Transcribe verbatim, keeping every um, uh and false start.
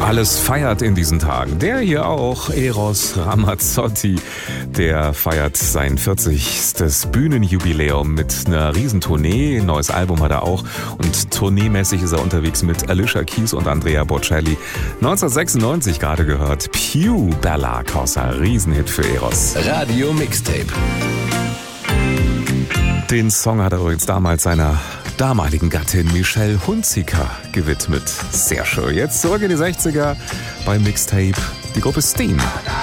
alles feiert in diesen Tagen. Der hier auch, Eros Ramazzotti, der feiert sein vierzigstes Bühnenjubiläum mit einer Riesentournee. Ein neues Album hat er auch und tourneemäßig ist er unterwegs mit Alicia Keys und Andrea Bocelli. neunzehnhundertsechsundneunzig gerade gehört, Più Bella Cosa, Riesenhit für Eros. Radio Mixtape. Den Song hat er übrigens damals seiner damaligen Gattin Michelle Hunziker gewidmet. Sehr schön. Jetzt zurück in die sechziger bei Mixtape, die Gruppe Steam.